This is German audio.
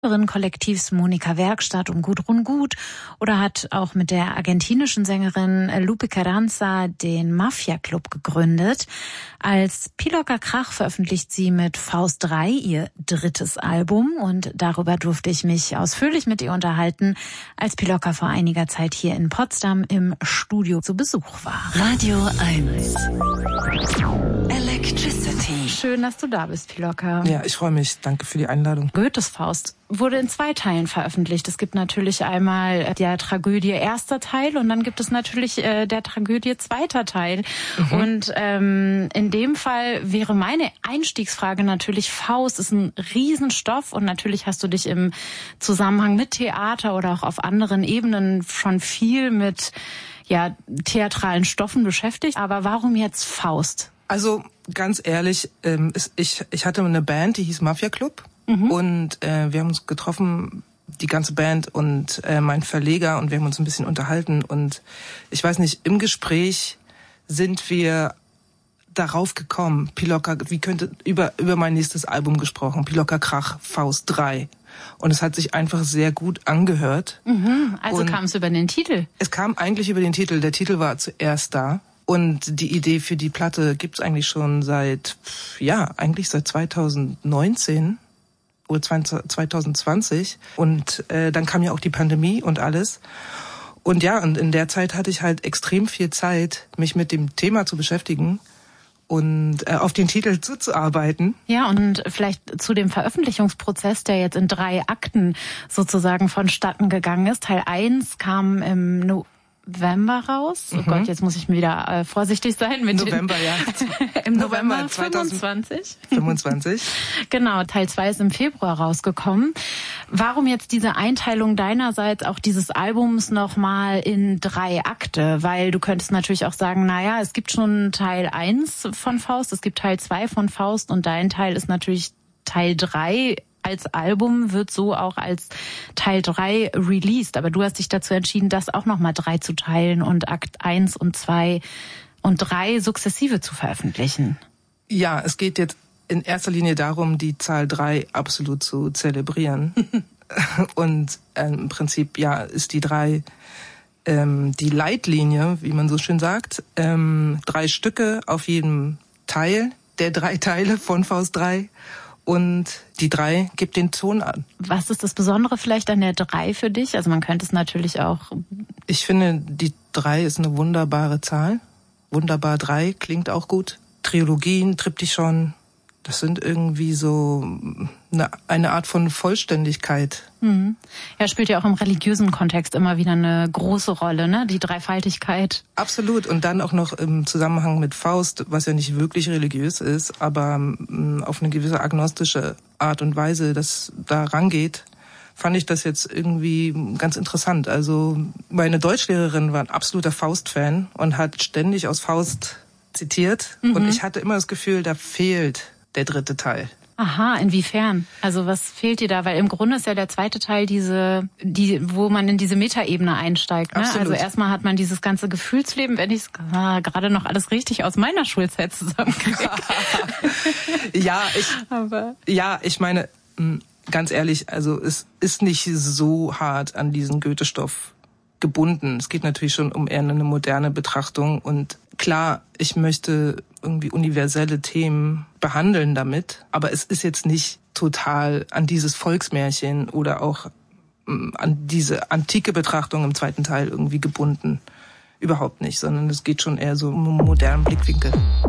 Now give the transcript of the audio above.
Kollektivs Monika Werkstatt um Gudrun Gut oder hat auch mit der argentinischen Sängerin Lupe Carranza den Mafia Club gegründet. Als Pilocker Krach veröffentlicht sie mit Faust 3 ihr drittes Album und darüber durfte ich mich ausführlich mit ihr unterhalten, als Pilocker vor einiger Zeit hier in Potsdam im Studio zu Besuch war. Radio 1 Electricity. Schön, dass du da bist, Pilocker. Ja, ich freue mich. Danke für die Einladung. Goethes Faust wurde in 2 Teilen veröffentlicht. Es gibt natürlich einmal der Tragödie erster Teil und dann gibt es natürlich der Tragödie zweiter Teil. Und in dem Fall wäre meine Einstiegsfrage natürlich, Faust ist ein Riesenstoff und natürlich hast du dich im Zusammenhang mit Theater oder auch auf anderen Ebenen schon viel mit theatralen Stoffen beschäftigt. Aber warum jetzt Faust? Also ganz ehrlich, ich hatte eine Band, die hieß Mafia Club. Und wir haben uns getroffen, die ganze Band und mein Verleger, und wir haben uns ein bisschen unterhalten. Und ich weiß nicht, im Gespräch sind wir darauf gekommen, Pilocker, wie könnte über mein nächstes Album gesprochen, Pilocker Krach, Faust 3. Und es hat sich einfach sehr gut angehört. Also kam es über den Titel? Es kam eigentlich über den Titel. Der Titel war zuerst da. Und die Idee für die Platte gibt's eigentlich schon seit 2019. Oder 2020 und dann kam ja auch die Pandemie und alles. Und und in der Zeit hatte ich halt extrem viel Zeit, mich mit dem Thema zu beschäftigen und auf den Titel zuzuarbeiten. Ja, und vielleicht zu dem Veröffentlichungsprozess, der jetzt in 3 Akten sozusagen vonstatten gegangen ist. Teil 1 kam im November raus. Oh Gott, jetzt muss ich wieder vorsichtig sein mit November, Im November 2025. Genau, Teil 2 ist im Februar rausgekommen. Warum jetzt diese Einteilung deinerseits auch dieses Albums nochmal in 3 Akte? Weil du könntest natürlich auch sagen, es gibt schon Teil 1 von Faust, es gibt Teil 2 von Faust und dein Teil ist natürlich Teil 3 als Album, wird so auch als Teil 3 released. Aber du hast dich dazu entschieden, das auch nochmal 3 zu teilen und Akt 1 und 2 und 3 sukzessive zu veröffentlichen. Ja, es geht jetzt in erster Linie darum, die Zahl 3 absolut zu zelebrieren. Und im Prinzip, ist die 3 die Leitlinie, wie man so schön sagt. 3 Stücke auf jedem Teil der 3 Teile von Faust 3. Und die 3 gibt den Ton an. Was ist das Besondere vielleicht an der 3 für dich? Also man könnte es natürlich auch... Ich finde, die 3 ist eine wunderbare Zahl. Wunderbar 3 klingt auch gut. Trilogien, Triptychon, das sind irgendwie so eine Art von Vollständigkeit. Ja, spielt ja auch im religiösen Kontext immer wieder eine große Rolle, ne? Die Dreifaltigkeit. Absolut. Und dann auch noch im Zusammenhang mit Faust, was ja nicht wirklich religiös ist, aber auf eine gewisse agnostische Art und Weise das da rangeht, fand ich das jetzt irgendwie ganz interessant. Also meine Deutschlehrerin war ein absoluter Faust-Fan und hat ständig aus Faust zitiert. Und ich hatte immer das Gefühl, da fehlt der 3. Teil. Aha, inwiefern? Also was fehlt dir da? Weil im Grunde ist ja der 2. Teil wo man in diese Metaebene einsteigt. Ne? Absolut. Also erstmal hat man dieses ganze Gefühlsleben, wenn ich es gerade noch alles richtig aus meiner Schulzeit zusammenkriege. Ich meine, ganz ehrlich, also es ist nicht so hart an diesen Goethe-Stoff gebunden. Es geht natürlich schon um eher eine moderne Betrachtung und klar, ich möchte irgendwie universelle Themen behandeln damit, aber es ist jetzt nicht total an dieses Volksmärchen oder auch an diese antike Betrachtung im 2. Teil irgendwie gebunden. Überhaupt nicht, sondern es geht schon eher so um einen modernen Blickwinkel.